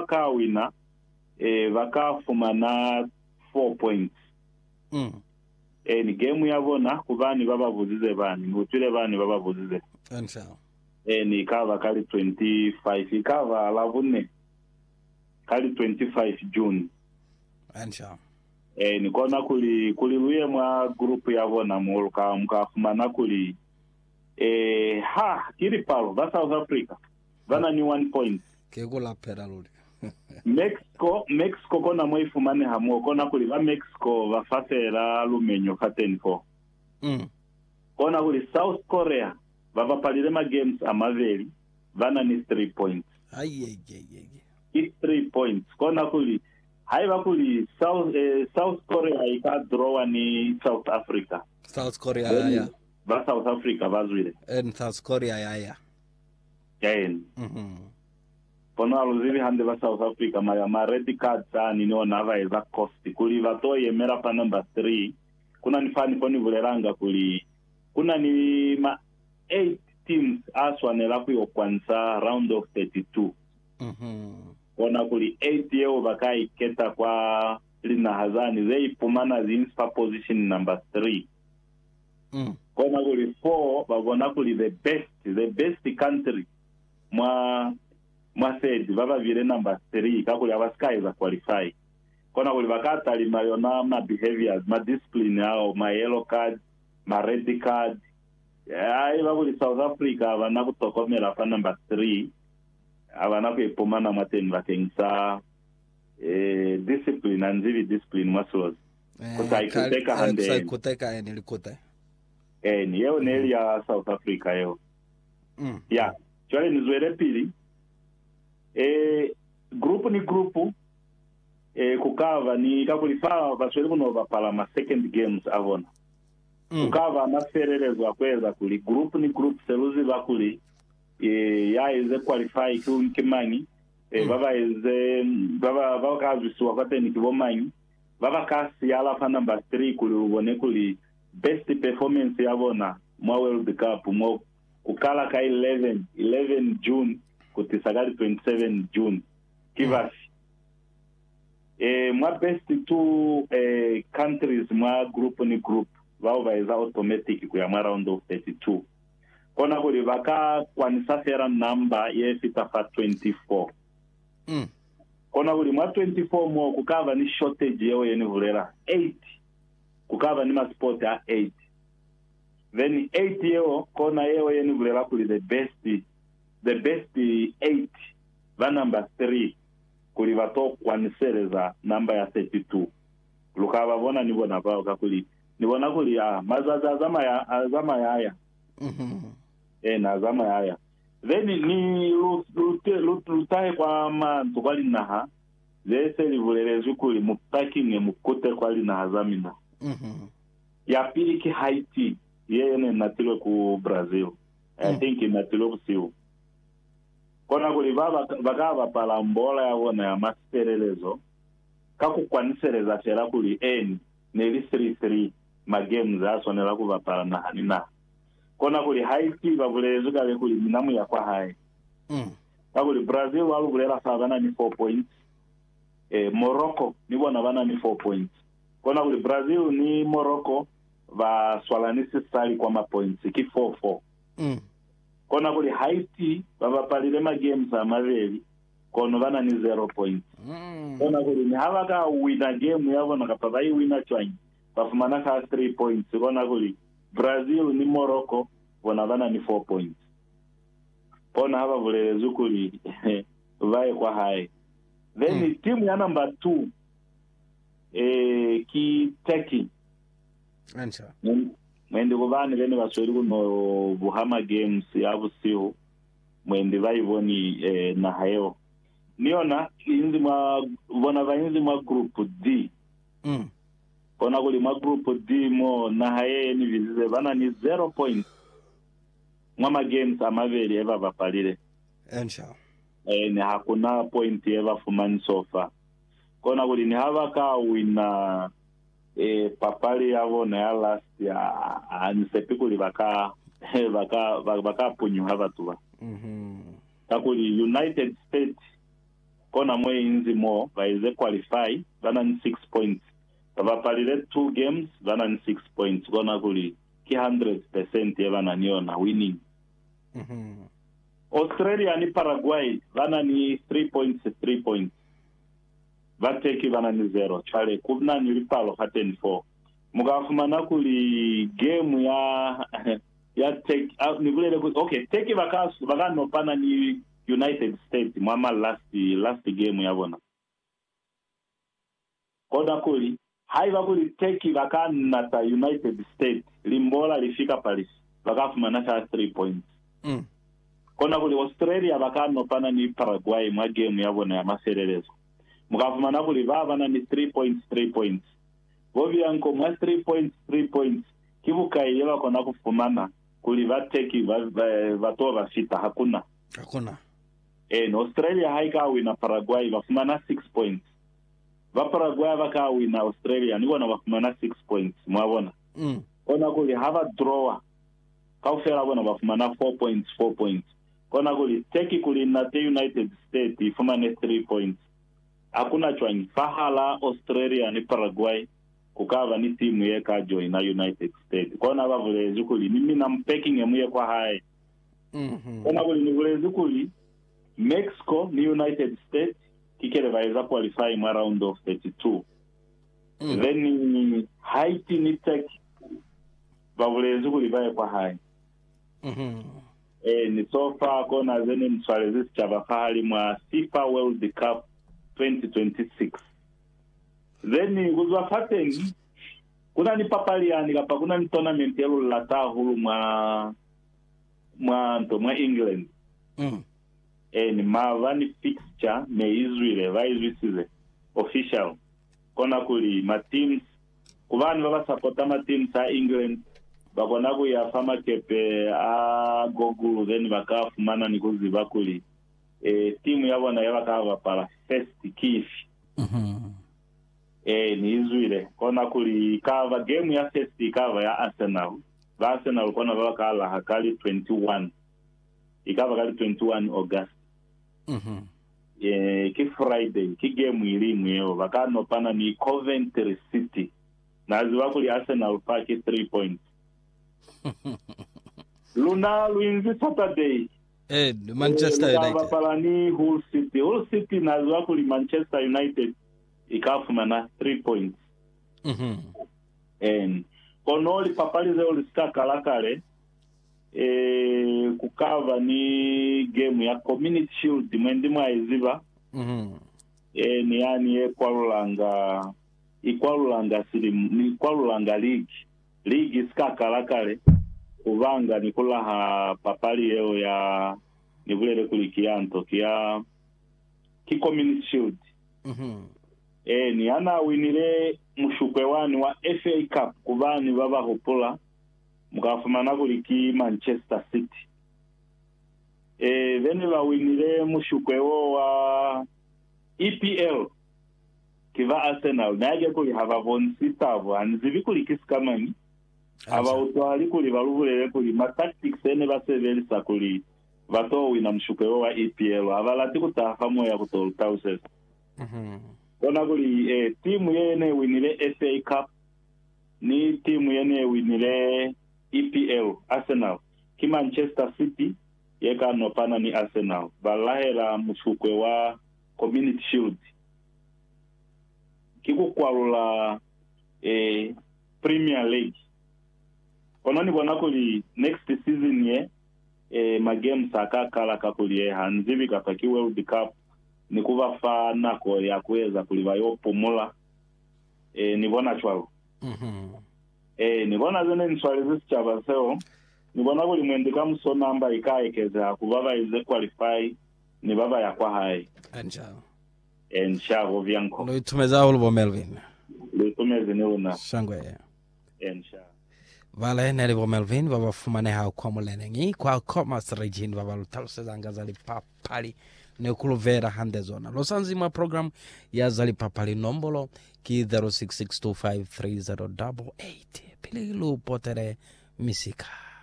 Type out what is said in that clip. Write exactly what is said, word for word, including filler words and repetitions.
havaka wina eh vakafumana four points. Mm. Eh ni game yavona kuvani vavavuzize vani ngutile vani vavavuzize. Ansha. Eh ni kava kali twenty-five ikava lavune kali twenty-five June. Ansha. Eh ni kona kuli kuli luye mwa group yavona muluka mkafumana kuli eh ha kiri palo va South Africa vana ni one point. Kekula phela loli. Mexico Mexico kona moifumane hamo kona kuli va Mexico vafasela lumenyo ka ten four. Mm. Kona kuli South Korea vava palile ma games amaveli vana ni three points. Aye aye aye. It's three points. Kona kuli haiva kuli South eh, South Korea ika draw ni South Africa. South Korea ya ya. Va South Africa vazwile. And South Korea ya ya. Yaen. Mhm. Pono aluzili hande va South Africa ma ma red cards ani no nava eza cost kuli vato yemera pa number three kuna ni fani poni vuleranga kuli kuna ni ma eight teams aswanela ku kwanza round of thirty-two. Mhm. Kona kuli eight yeo vakai keta kwa lina hazani zei pumana zinspa position number three. Mm. Kona kuli four vavona kuli the best the best country mwa mwa said vava vile number three kakuli avaskai za qualify. Kona kuli vakata limayona ma behaviors ma discipline yao ma yellow card ma red card. Ai vakuli South Africa avana kutokomela pa number three avana kuipumana mateni vakengisa eh discipline anzivi discipline masos kutaikuteka hande kutaikuteka eni likuta eh ni yeo neli ya South Africa yeo. Mm. Yeah chwale nizwele pili eh grupu ni grupu eh kukava ni kakulifaa vaswele kuno vapala ma second games avona. Mm. Kukava amaserelezo akweza kuli grupu ni grupu seluzi vakuli eh ya ize qualify kimanyi eh baba ize baba baba kazi wakati ni kibomanyi baba kasi yala pa number three kuli ubone kuli best performance yavona mwa World Cup mwa kukala ka eleven June kutisagari twenty-seven June kivasi. Mm. Eh mwa best two eh countries mwa group ni group vao vaiza automatic kuya mwa round of thirty-two. Kona kuli vaka kwanisa sera namba yefita fa twenty-four. Mm. Kona kuli mwa twenty-four mo kukava ni shortage yeo yeni vulera eight. Kukava ni ma sport ya eight. Then eight yeo kona yeo yeni vulera kuli the best the best eight va number three kuli vato kwanisereza namba ya thirty-two. Lukava bona nibona vao kakuli nibona kuli ah mazaza azama ya azama ya haya. Mhm. Eh na azama ya haya. Then ni lute lutae kwa mantu kwali naha lese livulelezu kuli mupakinge mukute kwali naha zamina. Mhm. Ya pili ki Haiti yeye ne natilo ku Brazil. I mm. think natilo ku siu. Kona kuli baba bagaba pala mbola yabona ya masterelezo kaku kwanisereza shera kuli N neli three three ma games asonela ku bapala na hanina. Kona kuli Haiti bavulezo kale kuli minamu ya kwa hai. Mm. Kuli Brazil walu kulela sabana ni four points. Eh Morocco ni bona bana ni four points. Kona kuli Brazil ni Morocco va swalanisi sali kwa ma points ki four four. Mm. Kona kuli Haiti baba palile ma games amaveli kono bana ni zero points. Mm. Kona kuli ni havaka wina game yavo nakapaba hii wina chwanyi bafumana ka three points. Kona kuli Brazil ni Morocco bona bana ni four points. Pona hava vulelezu kuli vae kwa hai. Then mm. team ya number two eh ki Turkey. Ansha. Mwende kubani vene vasweli kuno Buhama Games ya vusiu mwende vaivoni eh, na hayo. Niona inzi mwa vona vainzi mwa group D. Mm. Kona kuli mwa group D mo na haye ni vizize vana ni zero points. Mwa games amaveli eva vapalile. Ansha. Eh ni hakuna point eva fumani sofa. Kona kuli ni hava ka wina eh papali yavo na ya last ya anisepi kuli baka baka baka punyu hava tuwa. Mhm. Takuli United States kona mwe inzi mo baize qualify bana ni six points babapalire two games bana ni six points kona kuli ki one hundred percent yabana niona winning. Mhm. Australia ni Paraguay bana ni three points three points bateki bana ni zero chale kubna ni lipalo ha ten four mugafumana kuli game ya ya take uh, ni vile okay take bakasu bagano pana ni United States mama last last game yabona koda kuli haiba kuli take bakana ta United States limbola lifika Paris bakafumana ta three points. Mm. Kona kuli Australia bakano pana ni Paraguay ma game yabona ya maserelezo mugafumana kuli baba na ni three points three points bobi anko ma three points three points kibuka yela kona kufumana kuli bateki batoba sita hakuna hakuna eh Australia haika wina Paraguay bafumana six points ba Paraguay baka wina Australia niko na bafumana six points mwabona. Mm. Kona kuli hava drawer kaufera bona bafumana four points four points kona kuli teki kuli na the United States ifumane three points hakuna chwanyi fahala Australia ni Paraguay kukava ni timu yeka join na United States kona bavulezi kuli mimi na mpacking emuye kwa hai. Mhm. Kona kuli ni vulezi kuli Mexico ni United States kikele baiza qualify ma round of thirty-two. Mm. Then Haiti ni tech bavulezi kuli bae kwa hai. Mhm. Eh ni sofa kona zeni mswalezi chava fahali mwa FIFA World Cup twenty twenty-six. Then kuzwa fateni kuna ni papali yani kapa kuna ni tournament yelo lata hulu mwa mwa nto mwa England. Mm. Eh ni mavani fixture me Israel va Israel official kona kuli ma teams kubani baba supporta ma teams sa England bakona ku ya fama kepe a Google then bakafumana ni kuziba kuli eh timu yabona yabakava para first kiff. Mhm. Eh ni Israel kona kuli kava game ya first kava ya Arsenal ba Arsenal kona bakala hakali twenty-one ikava kali twenty-one August. Mhm. Eh ki Friday ki game ili mweo bakano pana ni Coventry City naziwa kuli Arsenal pa ki three points. Luna luinzi Saturday eh Manchester eh, United pala ni Hull City Hull City naziwa kuli Manchester United ikafuma na three points. Mhm. En konoli papalize ulista kalakale eh kukava ni game ya Community Shield mwendi mwa iziba. Mhm. Eh ni yani ekwalulanga ikwalulanga sili ni kwalulanga league league iska kalakale kubanga nikula ha papali yeo ya nibulele kulikianto kia ki Community Shield. Mhm. Eh ni ana winile mushukwe wani wa F A Cup kubani baba hopola mukafumana kuliki Manchester City. Eh veni ba winile mushukwe wa E P L kiva Arsenal naje kuli hava von sitavo anzivi kuliki skamani aba utwali kuli baluvulele kuli ma tactics ene basevelisa kuli bato wina mushukwe wa E P L abalati kutafamu ya kutolta usesa. Mhm. Kona kuli eh, timu yene winile F A Cup ni timu yene winile E P L Arsenal ki Manchester City yeka nopana ni Arsenal balahela musukwe wa Community Shield kiku kwalula eh, Premier League. Kona ni bona kuli next season ye eh, ma games akakala kakuli ye hanzivi kapaki World Cup ni kuvafa nako ya kuweza kulivayo pomula eh nibona chwalo. Mhm. Eh nibona zene nswalizi chava seo nibona kuli mwendika mso namba ikaekeza kubaba ize qualify ni baba ya kwa hai Anja enshago vyanko lo itumeza ulbo Melvin lutumeze ni una shangwe ensha vale neli bo Melvin baba fumane ha kwa mulenengi kwa koma srejin baba lutalse zanga zali papali ne kuluvera hande zona losanzi mwa program ya zali papali nombolo ki zero six six two five three zero eight eight pili lu potere misika.